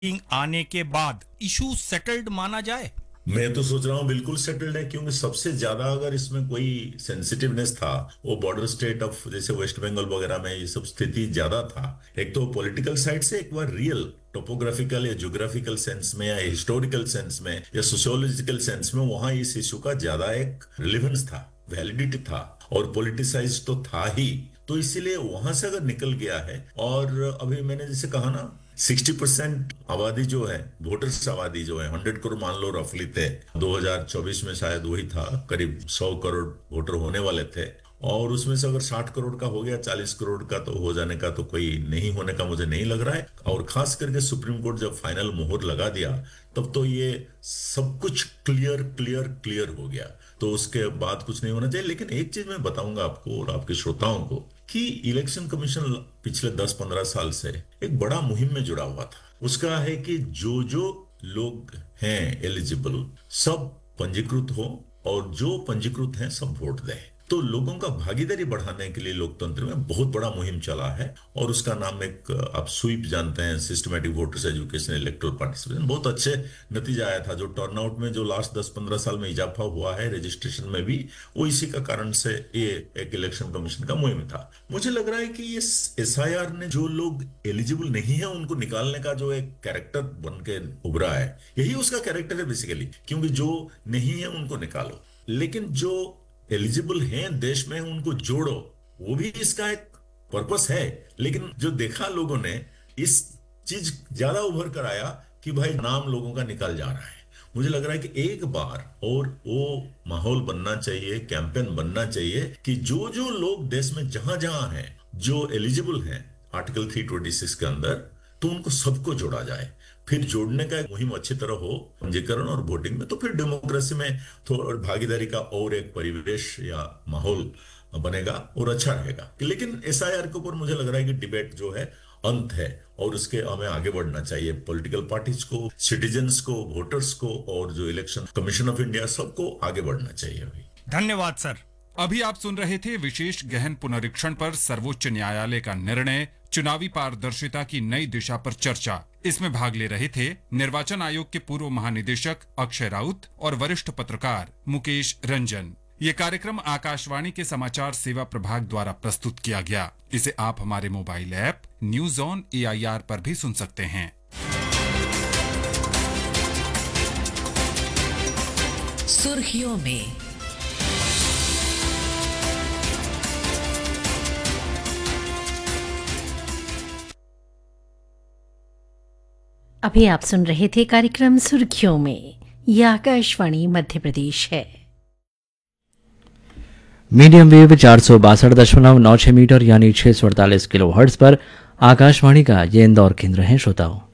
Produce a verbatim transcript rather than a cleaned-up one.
आने के बाद इशू सेटल्ड माना जाए? मैं तो सोच रहा हूँ बिल्कुल सेटल्ड है, क्योंकि सबसे ज्यादा अगर इसमें कोई सेंसिटिवनेस था वो बॉर्डर स्टेट ऑफ जैसे वेस्ट बंगाल वगैरह में ये सब स्थिति ज्यादा था। एक तो पॉलिटिकल साइड से, एक बार रियल टोपोग्राफिकल या ज्योग्राफिकल सेंस में या हिस्टोरिकल सेंस में या सोशियोलॉजिकल सेंस में वहां इस इशू का ज्यादा एक रिलेवेंस था, वैलिडिटी था और पॉलिटिसाइज तो था ही। तो इसीलिए वहां से अगर निकल गया है, और अभी मैंने जैसे कहा ना साठ परसेंट आबादी जो है, वोटर्स आबादी जो है सौ करोड़ मान लो रफली थे, दो हज़ार चौबीस में शायद वही था, करीब सौ करोड़ वोटर होने वाले थे। और उसमें से अगर साठ करोड़ का हो गया, चालीस करोड़ का तो हो जाने का तो कोई नहीं होने का मुझे नहीं लग रहा है। और खास करके सुप्रीम कोर्ट जब फाइनल मोहर लगा दिया तब तो ये सब कुछ क्लियर क्लियर क्लियर हो गया, तो उसके बाद कुछ नहीं होना चाहिए। लेकिन एक चीज मैं बताऊंगा आपको और आपके श्रोताओं को कि इलेक्शन कमीशन पिछले दस पंद्रह साल से एक बड़ा मुहिम में जुड़ा हुआ था। उसका है कि जो जो लोग हैं एलिजिबल सब पंजीकृत हो और जो पंजीकृत हैं सब वोट दें। तो लोगों का भागीदारी बढ़ाने के लिए लोकतंत्र में बहुत बड़ा मुहिम चला है, और उसका नाम एक आप स्वीप जानते हैं, systematic voters education electoral participation. बहुत अच्छे नतीजा आया था। जो टर्नआउट में जो लास्ट दस पंद्रह साल में इजाफा हुआ है रजिस्ट्रेशन में भी, वो इसी का कारण से ये एक इलेक्शन कमीशन का मुहिम था। मुझे लग रहा है कि ये एस आई आर ने जो लोग एलिजिबल नहीं है उनको निकालने का जो एक कैरेक्टर बन के उभरा है, यही उसका कैरेक्टर है बेसिकली, क्योंकि जो नहीं है उनको निकालो, लेकिन जो एलिजिबल हैं देश में उनको जोड़ो, वो भी इसका एक पर्पस है। लेकिन जो देखा लोगों ने, इस चीज ज्यादा उभर कर आया कि भाई नाम लोगों का निकल जा रहा है। मुझे लग रहा है कि एक बार और वो माहौल बनना चाहिए, कैंपेन बनना चाहिए कि जो जो लोग देश में जहां जहां हैं जो एलिजिबल हैं आर्टिकल तीन सौ छब्बीस के अंदर, तो उनको सबको जोड़ा जाए। फिर जोड़ने का एक मुहिम अच्छी तरह हो पंजीकरण और वोटिंग में, तो फिर डेमोक्रेसी में थोड़ा भागीदारी का और एक परिवेश या माहौल बनेगा और अच्छा रहेगा। लेकिन एस आई आर के ऊपर मुझे लग रहा है कि डिबेट जो है अंत है, और उसके हमें आगे बढ़ना चाहिए। पॉलिटिकल पार्टीज को, सिटीजन्स को, वोटर्स को और जो इलेक्शन कमीशन ऑफ इंडिया, सबको आगे बढ़ना चाहिए। अभी धन्यवाद सर। अभी आप सुन रहे थे विशेष गहन पुनरीक्षण पर सर्वोच्च न्यायालय का निर्णय, चुनावी पारदर्शिता की नई दिशा पर चर्चा। इसमें भाग ले रहे थे निर्वाचन आयोग के पूर्व महानिदेशक अक्षय राउत और वरिष्ठ पत्रकार मुकेश रंजन। ये कार्यक्रम आकाशवाणी के समाचार सेवा प्रभाग द्वारा प्रस्तुत किया गया। इसे आप हमारे mobile app news on A I R पर भी सुन सकते हैं। सुर्खियों में अभी आप सुन रहे थे कार्यक्रम सुर्खियों में। यह आकाशवाणी मध्य प्रदेश है। मीडियम वेव चार सौ बासठ दशमलव नौ छह मीटर यानी छह सौ अड़तालीस किलो हर्ट्ज पर आकाशवाणी का ये इंदौर केंद्र है। श्रोताओं,